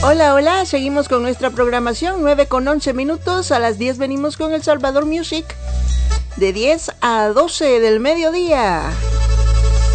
Hola, hola, seguimos con nuestra programación, 9:11. A las 10 venimos con El Salvador Music, de 10 a 12 del mediodía.